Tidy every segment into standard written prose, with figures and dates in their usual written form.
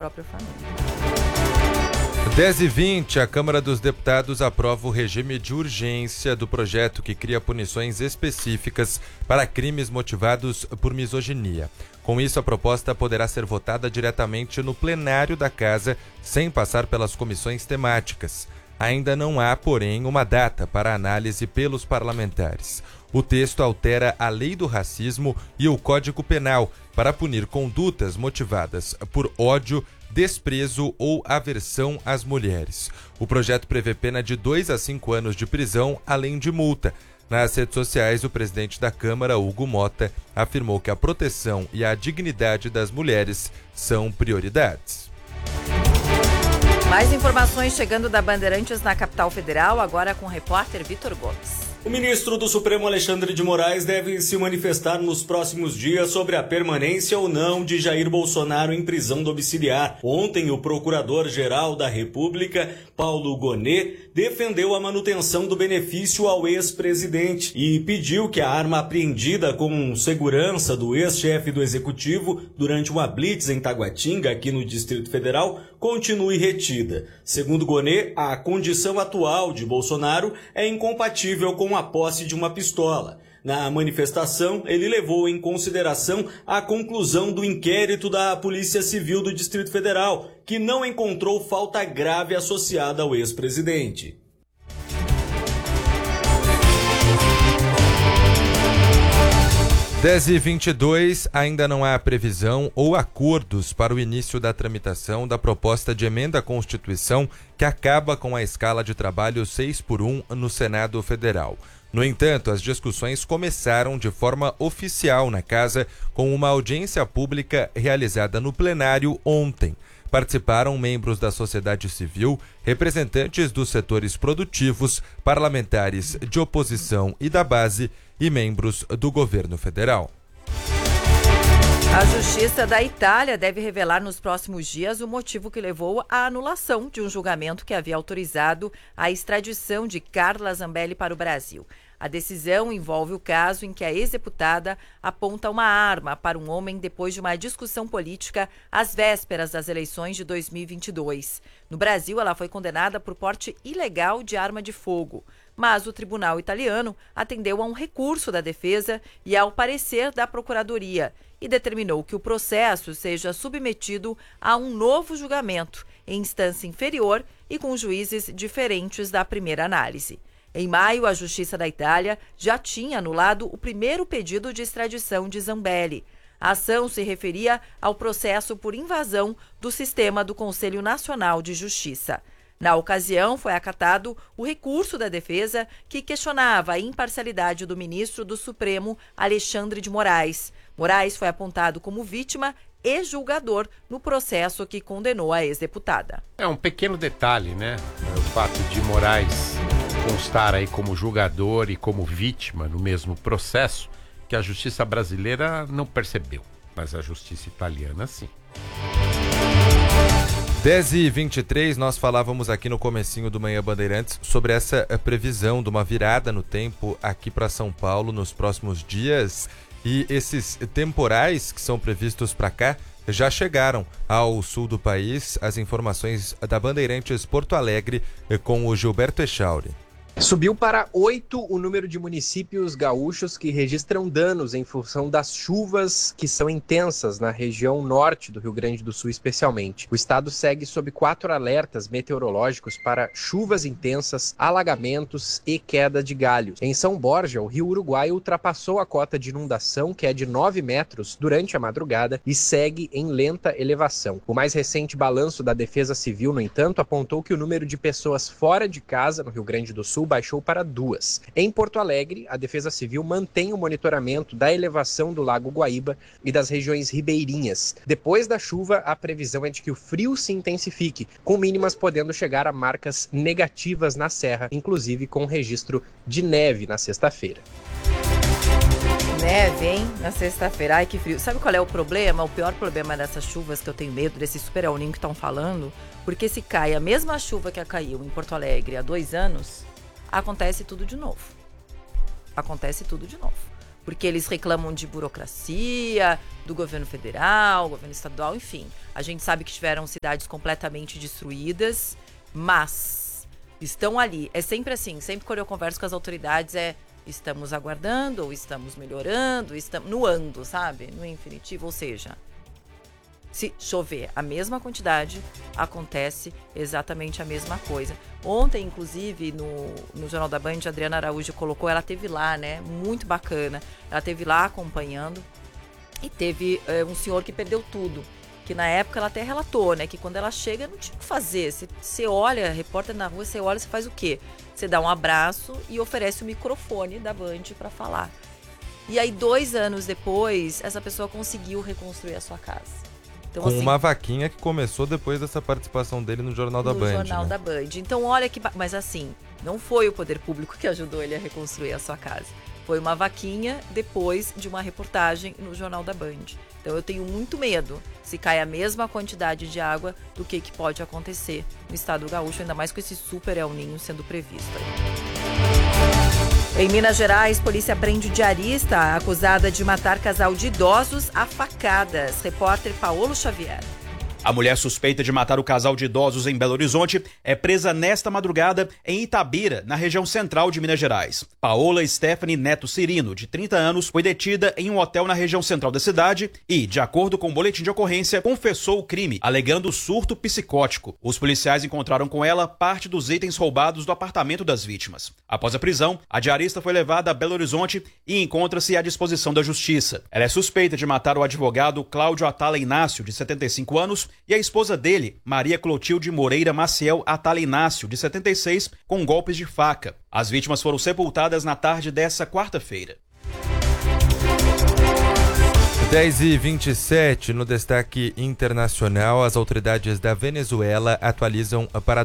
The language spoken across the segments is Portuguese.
própria família. 10h20, a Câmara dos Deputados aprova o regime de urgência do projeto que cria punições específicas para crimes motivados por misoginia. Com isso, a proposta poderá ser votada diretamente no plenário da Casa, sem passar pelas comissões temáticas. Ainda não há, porém, uma data para análise pelos parlamentares. O texto altera a Lei do Racismo e o Código Penal para punir condutas motivadas por ódio, desprezo ou aversão às mulheres. O projeto prevê pena de 2 a 5 anos de prisão, além de multa. Nas redes sociais, o presidente da Câmara, Hugo Mota, afirmou que a proteção e a dignidade das mulheres são prioridades. Mais informações chegando da Bandeirantes na capital federal, agora com o repórter Vitor Gomes. O ministro do Supremo, Alexandre de Moraes, deve se manifestar nos próximos dias sobre a permanência ou não de Jair Bolsonaro em prisão domiciliar. Ontem, o procurador-geral da República, Paulo Gonet, defendeu a manutenção do benefício ao ex-presidente e pediu que a arma apreendida com segurança do ex-chefe do Executivo durante uma blitz em Taguatinga, aqui no Distrito Federal, continue retida. Segundo Gonet, a condição atual de Bolsonaro é incompatível com a posse de uma pistola. Na manifestação, ele levou em consideração a conclusão do inquérito da Polícia Civil do Distrito Federal, que não encontrou falta grave associada ao ex-presidente. Dez e 22, ainda não há previsão ou acordos para o início da tramitação da proposta de emenda à Constituição que acaba com a escala de trabalho 6x1 no Senado Federal. No entanto, as discussões começaram de forma oficial na Casa, com uma audiência pública realizada no plenário ontem. Participaram membros da sociedade civil, representantes dos setores produtivos, parlamentares de oposição e da base e membros do governo federal. A Justiça da Itália deve revelar nos próximos dias o motivo que levou à anulação de um julgamento que havia autorizado a extradição de Carla Zambelli para o Brasil. A decisão envolve o caso em que a ex-deputada aponta uma arma para um homem depois de uma discussão política às vésperas das eleições de 2022. No Brasil, ela foi condenada por porte ilegal de arma de fogo, mas o tribunal italiano atendeu a um recurso da defesa e ao parecer da Procuradoria e determinou que o processo seja submetido a um novo julgamento em instância inferior e com juízes diferentes da primeira análise. Em maio, a Justiça da Itália já tinha anulado o primeiro pedido de extradição de Zambelli. A ação se referia ao processo por invasão do sistema do Conselho Nacional de Justiça. Na ocasião, foi acatado o recurso da defesa que questionava a imparcialidade do ministro do Supremo, Alexandre de Moraes. Moraes foi apontado como vítima e julgador no processo que condenou a ex-deputada. É um pequeno detalhe, né? O fato de Moraes constar aí como julgador e como vítima no mesmo processo, que a justiça brasileira não percebeu, mas a justiça italiana sim. 10h23, nós falávamos aqui no comecinho do Manhã Bandeirantes sobre essa previsão de uma virada no tempo aqui para São Paulo nos próximos dias, e esses temporais que são previstos para cá já chegaram ao sul do país. As informações da Bandeirantes Porto Alegre com o Gilberto Echauri. Subiu para 8 o número de municípios gaúchos que registram danos em função das chuvas que são intensas na região norte do Rio Grande do Sul especialmente. O estado segue sob 4 alertas meteorológicos para chuvas intensas, alagamentos e queda de galhos. Em São Borja, o rio Uruguai ultrapassou a cota de inundação, que é de 9 metros, durante a madrugada e segue em lenta elevação. O mais recente balanço da Defesa Civil, no entanto, apontou que o número de pessoas fora de casa no Rio Grande do Sul baixou para 2. Em Porto Alegre, a Defesa Civil mantém o monitoramento da elevação do Lago Guaíba e das regiões ribeirinhas. Depois da chuva, a previsão é de que o frio se intensifique, com mínimas podendo chegar a marcas negativas na Serra, inclusive com registro de neve na sexta-feira. Neve, hein? Na sexta-feira. Ai, que frio. Sabe qual é o problema? O pior problema dessas chuvas que eu tenho medo, desse super El Niño que estão falando, porque se cai a mesma chuva que caiu em Porto Alegre há 2 anos, acontece tudo de novo. porque eles reclamam de burocracia, do governo federal, governo estadual, enfim. A gente sabe que tiveram cidades completamente destruídas, mas estão ali. É sempre assim, sempre quando eu converso com as autoridades estamos aguardando, ou estamos melhorando, estamos no ando, sabe? No infinitivo, ou seja, se chover a mesma quantidade, acontece exatamente a mesma coisa. Ontem, inclusive, no Jornal da Band, a Adriana Araújo colocou, ela teve lá, né? Muito bacana. Ela teve lá acompanhando e teve um senhor que perdeu tudo. Que na época ela até relatou, né? Que quando ela chega, não tinha o que fazer. Você olha, repórter na rua, você olha, você faz o quê? Você dá um abraço e oferece o microfone da Band para falar. E aí, 2 anos depois, essa pessoa conseguiu reconstruir a sua casa. Então, com assim, uma vaquinha que começou depois dessa participação dele no Jornal da Band. No Jornal, né? da Band. Então, olha que... Mas assim, não foi o poder público que ajudou ele a reconstruir a sua casa. Foi uma vaquinha depois de uma reportagem no Jornal da Band. Então, eu tenho muito medo, se cai a mesma quantidade de água, do que pode acontecer no estado do Gaúcho, ainda mais com esse super El Niño sendo previsto aí. Em Minas Gerais, polícia prende diarista acusada de matar casal de idosos a facadas. Repórter Paulo Xavier. A mulher suspeita de matar o casal de idosos em Belo Horizonte é presa nesta madrugada em Itabira, na região central de Minas Gerais. Paola Stephanie Neto Cirino, de 30 anos, foi detida em um hotel na região central da cidade e, de acordo com o boletim de ocorrência, confessou o crime, alegando surto psicótico. Os policiais encontraram com ela parte dos itens roubados do apartamento das vítimas. Após a prisão, a diarista foi levada a Belo Horizonte e encontra-se à disposição da justiça. Ela é suspeita de matar o advogado Cláudio Atala Inácio, de 75 anos, e a esposa dele, Maria Clotilde Moreira Maciel Atala Inácio, de 76, com golpes de faca. As vítimas foram sepultadas na tarde dessa quarta-feira. 10h27, no destaque internacional, as autoridades da Venezuela atualizam para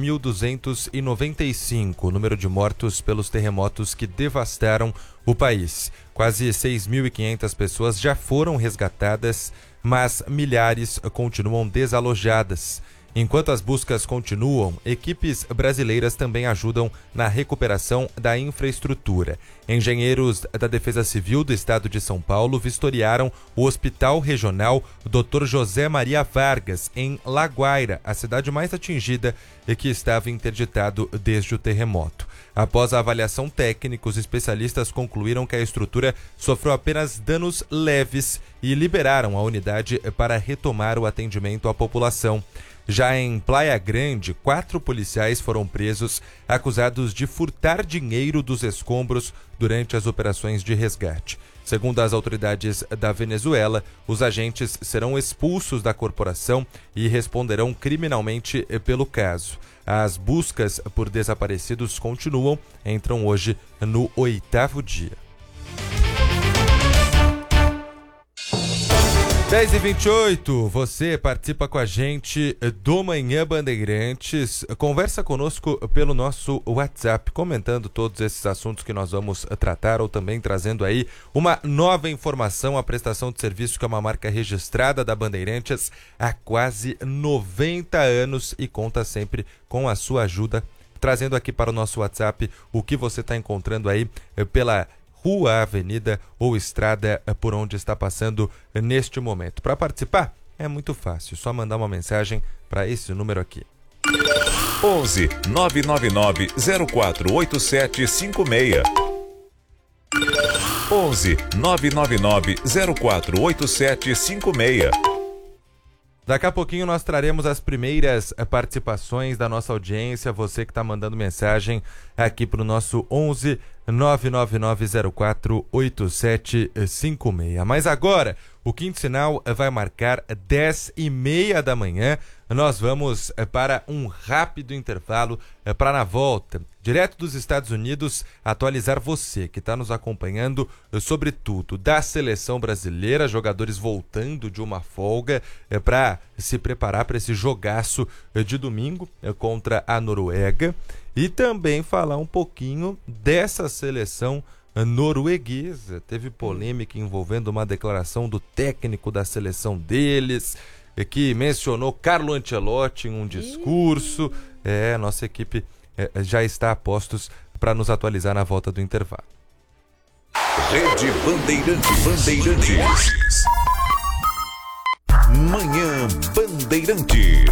2.295 o número de mortos pelos terremotos que devastaram o país. Quase 6.500 pessoas já foram resgatadas, mas milhares continuam desalojadas. Enquanto as buscas continuam, equipes brasileiras também ajudam na recuperação da infraestrutura. Engenheiros da Defesa Civil do Estado de São Paulo vistoriaram o Hospital Regional Dr. José Maria Vargas, em La Guaira, a cidade mais atingida e que estava interditado desde o terremoto. Após a avaliação técnica, os especialistas concluíram que a estrutura sofreu apenas danos leves e liberaram a unidade para retomar o atendimento à população. Já em Praia Grande, 4 policiais foram presos, acusados de furtar dinheiro dos escombros durante as operações de resgate. Segundo as autoridades da Venezuela, os agentes serão expulsos da corporação e responderão criminalmente pelo caso. As buscas por desaparecidos continuam, entram hoje no 8º dia. 10h28, você participa com a gente do Manhã Bandeirantes, conversa conosco pelo nosso WhatsApp, comentando todos esses assuntos que nós vamos tratar, ou também trazendo aí uma nova informação, a prestação de serviço, que é uma marca registrada da Bandeirantes há quase 90 anos e conta sempre com a sua ajuda, trazendo aqui para o nosso WhatsApp o que você está encontrando aí pela rua, avenida ou estrada por onde está passando neste momento. Para participar, é muito fácil, só mandar uma mensagem para esse número aqui. 11 999 048756. 11 999 048756. Daqui a pouquinho nós traremos as primeiras participações da nossa audiência, você que está mandando mensagem aqui para o nosso 11 999048756. Mas agora, o quinto sinal vai marcar 10h30 da manhã. Nós vamos para um rápido intervalo para, na volta, direto dos Estados Unidos, atualizar você que está nos acompanhando sobre tudo da seleção brasileira, jogadores voltando de uma folga para se preparar para esse jogaço de domingo contra a Noruega, e também falar um pouquinho dessa seleção norueguesa. Teve polêmica envolvendo uma declaração do técnico da seleção deles, que mencionou Carlo Ancelotti em um discurso. Nossa equipe já está a postos para nos atualizar na volta do intervalo. Rede Bandeirantes. Manhã Bandeirantes.